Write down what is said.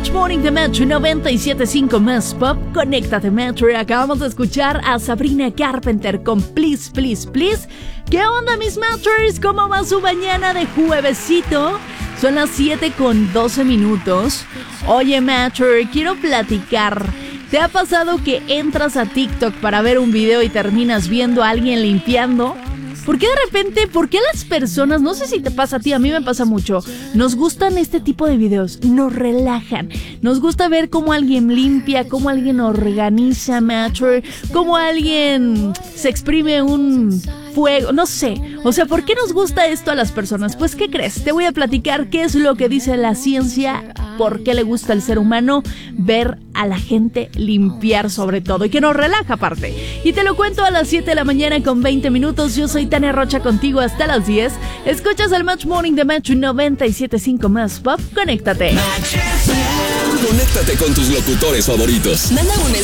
Match Morning de Metro 97.5 Más Pop. Conéctate, Metro. Acabamos de escuchar a Sabrina Carpenter con Please, Please, Please. ¿Qué onda, mis Matchers? ¿Cómo va su mañana de juevesito? Son las 7:12. Oye, Matcher, quiero platicar. ¿Te ha pasado que entras a TikTok para ver un video y terminas viendo a alguien limpiando? ¿Por qué de repente, por qué las personas, no sé si te pasa a ti, a mí me pasa mucho, nos gustan este tipo de videos, nos relajan, nos gusta ver cómo alguien limpia, cómo alguien organiza, Matcher, cómo alguien se exprime un fuego, no sé, o sea, ¿por qué nos gusta esto a las personas? Pues, ¿qué crees? Te voy a platicar qué es lo que dice la ciencia, por qué le gusta al ser humano ver a la gente limpiar sobre todo, y que nos relaja aparte. Y te lo cuento a las 7:20. Yo soy Tania Rocha contigo hasta las 10. Escuchas el Match Morning de Match 97.5 Más Pop. Conéctate. Conéctate con tus locutores favoritos. Manda un